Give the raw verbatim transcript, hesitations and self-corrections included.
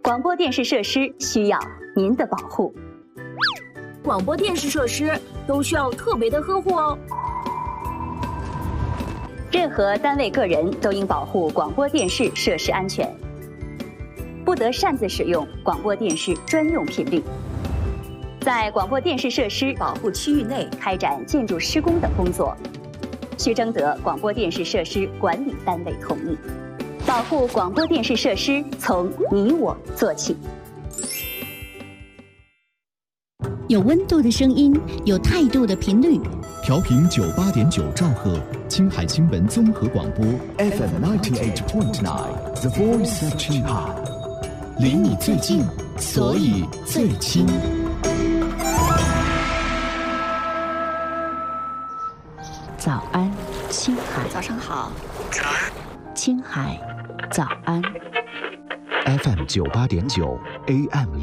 广播电视设施需要您的保护。 广播电视设施都需要特别的呵护哦。 任何单位个人都应保护广播电视设施安全，不得擅自使用广播电视专用频率。在广播电视设施保护区域内开展建筑施工等工作，需征得广播电视设施管理单位同意。保护广播电视设施从你我做起。 有温度的声音，有态度的频率。 调频九八点九兆赫，青海新闻综合广播 F M ninety-eight point nine The Voice of 青海， 离你最近，所以最亲。早安，青海。 早上好。 早安，青海。早安。 F M 九八点九 A M